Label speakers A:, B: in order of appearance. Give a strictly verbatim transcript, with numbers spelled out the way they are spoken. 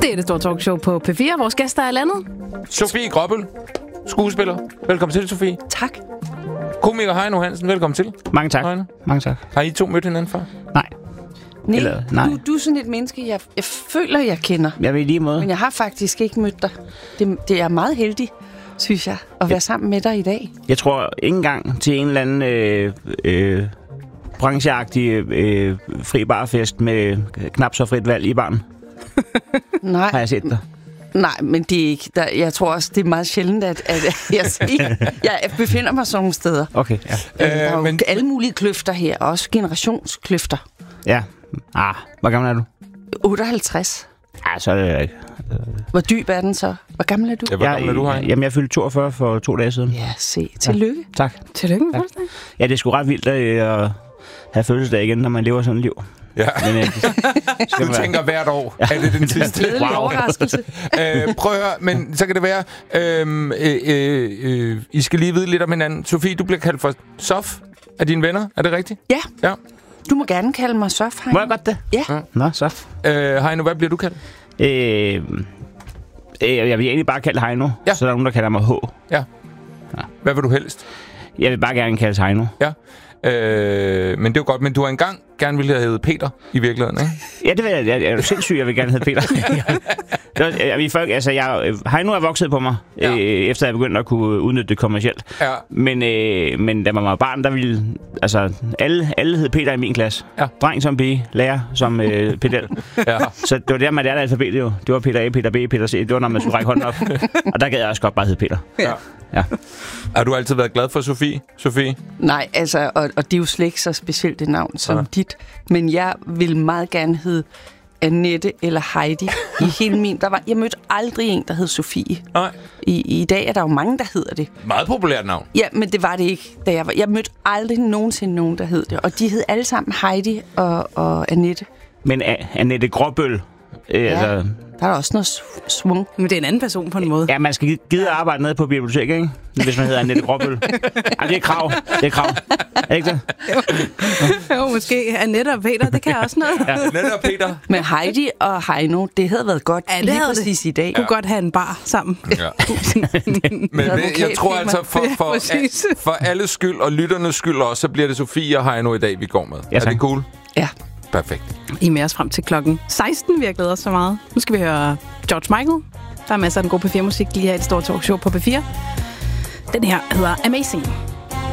A: Det er det store talkshow på P fire. Vores gæster er landet.
B: Sofie Gråbøl, skuespiller. Velkommen til, Sofie.
C: Tak.
B: Komiker Heino Hansen, velkommen til.
D: Mange tak.
B: Heino.
D: Mange tak.
B: Har I to mødt hinanden før?
D: Nej.
C: Nej,
D: Eller, nej.
C: Du, du er sådan et menneske, jeg, jeg føler, jeg kender.
D: Jeg vil i lige måde.
C: Men jeg har faktisk ikke mødt dig. Det, det er meget heldigt, synes jeg, at være sammen med dig i dag.
D: Jeg tror ikke engang til en eller anden øh, øh, brancheagtig øh, fri barfest med knap så frit valg i barn.
C: Nej.
D: Har jeg set dig?
C: Nej, men det er ikke. Der, jeg tror også, det er meget sjældent, at, at jeg, ikke, jeg befinder mig sådan nogle steder.
D: Okay, ja.
C: Øh, der er jo
B: men-
C: alle mulige kløfter her, også generationskløfter.
D: Ja. Ah, hvor gammel er du?
C: otteoghalvtreds.
D: Ah, så er det ikke.
C: Hvor dyb er den så? Hvor gammel er du?
B: Ja, hvor gammel er du, Heino?
D: Jamen, jeg fyldte toogfyrre for to dage siden.
C: Ja, se. Tillykke.
D: Tak.
A: Tillykke med fødselsdagen.
D: Ja, det er sgu ret vildt at øh, have fødselsdag igen, når man lever sådan et liv.
B: Ja.
D: Men, øh,
B: Du tænker hvert år, er det den sidste?
C: Glædelig
D: Wow.
C: overraskelse.
B: øh, prøv at høre, men så kan det være, øh, øh, øh, øh, I skal lige vide lidt om hinanden. Sofie, du bliver kaldt for Sof af dine venner, er det rigtigt?
C: Ja,
B: Ja.
C: du må gerne kalde mig Sof, Heino.
D: må jeg godt det?
C: Ja.
D: Nå, så.
B: Øh, Heino, hvad bliver du kaldt?
D: Øh, øh, jeg vil egentlig bare kalde Heino,
B: Ja.
D: så der er nogen, der kalder mig H.
B: Ja. Hvad vil du helst?
D: Jeg vil bare gerne kaldes Heino.
B: Ja. Øh, men det er jo godt, men du har engang gerne ville have heddet Peter i virkeligheden, ikke?
D: Ja, det vil jeg. Jeg, jeg er jo sindssyg, jeg vil gerne hedde Peter. det var, jeg, vi folk, altså, jeg, Heino er vokset på mig,
B: Ja.
D: øh, efter jeg begyndte at kunne udnytte det kommercielt.
B: Ja.
D: Men, øh, men da man var barn, der ville... Altså, alle, alle hed Peter i min klasse.
B: Ja.
D: Dreng som pige, lærer som øh, pedel.
B: Ja.
D: Så det var der, man lærte alfabetet jo. Det var Peter A, Peter B, Peter C. Det var, når man skulle række hånden op. Og der gad jeg også godt bare hedde Peter.
B: Ja.
D: Ja.
B: Har du altid været glad for Sofie? Sofie?
C: Nej, altså, og, og det er jo slet ikke så specielt et navn som
B: Ja.
C: ja. dit. Men jeg vil meget gerne hedde Annette eller Heidi i hele min. Der var, jeg mødte aldrig en, der hed Sofie.
B: Nej.
C: I, I dag er der jo mange, der hedder det.
B: Meget populært navn.
C: Ja, men det var det ikke, da jeg var. Jeg mødte aldrig nogensinde nogen, der hed det. Og de hed alle sammen Heidi og, og Annette.
D: Men A- Annette Gråbøl... Øh,
C: Ja.
D: altså,
C: Der er der også noget sv- svung.
A: Men det er en anden person på en måde.
D: ja, man skal gide at arbejde nede på biblioteket, ikke? Hvis man hedder Annette Gråbøl. Ej, det er krav. Det er krav. Er ikke det?
A: Jo, måske Annette og Peter, det kan også noget. Ja.
B: Annette og Peter.
C: Men Heidi og Heino, det havde været godt
A: Ja, det
C: lige
A: havde
C: præcis
A: det.
C: i dag.
A: Kunne godt have en bar sammen.
B: Ja. Men, men jeg tror altså, for,
A: Ja,
B: for,
A: præcis.
B: for alles skyld og lytternes skyld også, så bliver det Sofie og Heino i dag, vi går med.
D: Ja,
B: er
D: tak.
B: det cool?
C: Ja.
B: Perfekt.
A: I er med os frem til klokken seksten. Vi har glædet os så meget. Nu skal vi høre George Michael. Der er masser af den gode P fire-musik lige her i det store talkshow på P fire. Den her hedder Amazing.